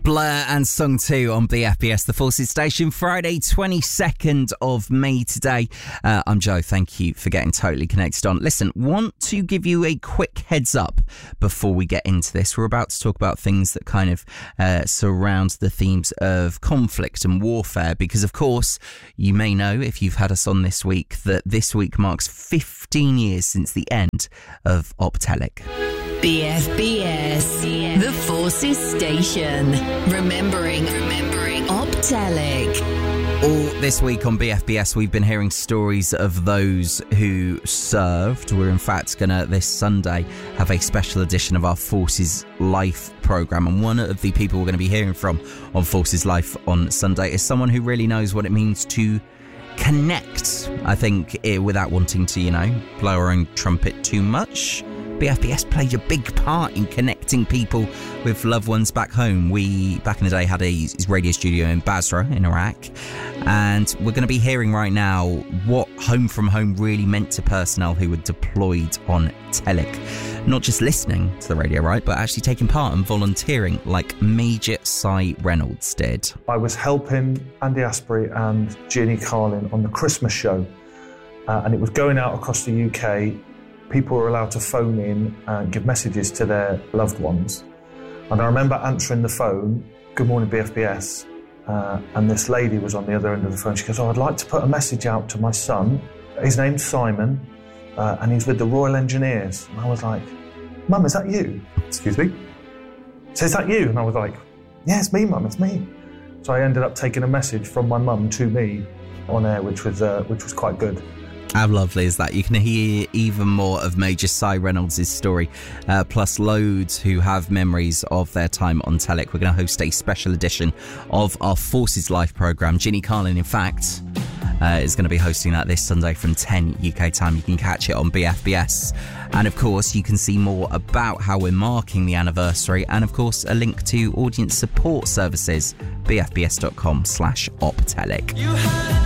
Blur and Song 2 on BFBS, the Forces Station, Friday 22nd of May today. I'm Joe, thank you for getting totally connected on. Listen, want to give you a quick heads up before we get into this. We're about to talk about things that kind of surround the themes of conflict and warfare, because of course, you may know if you've had us on this week, that this week marks 15 years since the end of Optelic. BFBS, the Forces Station. Remembering Optelic. All this week on BFBS, we've been hearing stories of those who served. We're in fact going to, this Sunday, have a special edition of our Forces Life programme. And one of the people we're going to be hearing from on Forces Life on Sunday is someone who really knows what it means to connect. I think, without wanting to, blow our own trumpet too much, BFBS played a big part in connecting people with loved ones back home. We, back in the day, had a radio studio in Basra in Iraq, and we're going to be hearing right now what Home from Home really meant to personnel who were deployed on Telic. Not just listening to the radio, right, but actually taking part and volunteering like Major Cy Reynolds did. I was helping Andy Asprey and Ginny Carlin on the Christmas show, and it was going out across the UK. People were allowed to phone in and give messages to their loved ones. And I remember answering the phone, "Good morning, BFBS." And this lady was on the other end of the phone. She goes, "I'd like to put a message out to my son. His name's Simon, and he's with the Royal Engineers." And I was like, "Mum, is that you?" "Excuse me?" "So is that you?" And I was like, "Yeah, it's me, Mum, it's me." So I ended up taking a message from my mum to me on air, which was quite good. How lovely is that? You can hear even more of Major Cy Reynolds' story, plus loads who have memories of their time on Telic. We're going to host a special edition of our Forces Life programme. Ginny Carlin, in fact, is going to be hosting that this Sunday from 10 UK time. You can catch it on BFBS. And of course, you can see more about how we're marking the anniversary, and of course, a link to audience support services, bfbs.com/optelic.